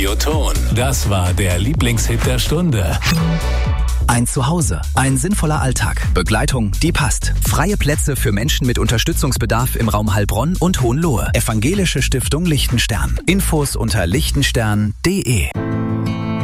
Radioton. Das war der Lieblingshit der Stunde. Ein Zuhause, ein sinnvoller Alltag, Begleitung, die passt. Freie Plätze für Menschen mit Unterstützungsbedarf im Raum Heilbronn und Hohenlohe. Evangelische Stiftung Lichtenstern. Infos unter lichtenstern.de.